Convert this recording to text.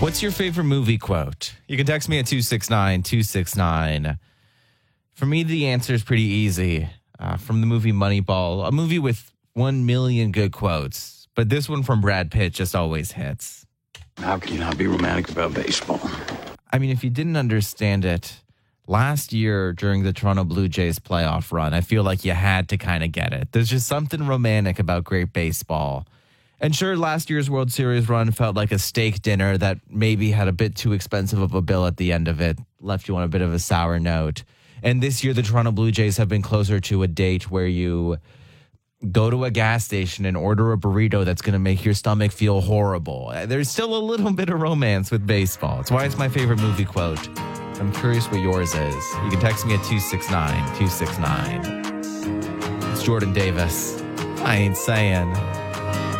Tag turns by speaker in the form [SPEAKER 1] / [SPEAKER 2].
[SPEAKER 1] What's your favorite movie quote? You can text me at 269-269. For me, the answer is pretty easy. From the movie Moneyball, a movie with 1 million good quotes. But this one from Brad Pitt just always hits.
[SPEAKER 2] How can you not be romantic about baseball?
[SPEAKER 1] I mean, if you didn't understand it, last year during the Toronto Blue Jays playoff run, I feel like you had to kind of get it. There's just something romantic about great baseball. And sure, last year's World Series run felt like a steak dinner that maybe had a bit too expensive of a bill at the end of it, left you on a bit of a sour note. And this year, the Toronto Blue Jays have been closer to a date where you go to a gas station and order a burrito that's going to make your stomach feel horrible. There's still a little bit of romance with baseball. It's why it's my favorite movie quote. I'm curious what yours is. You can text me at 269-269. It's Jordan Davis. I ain't saying.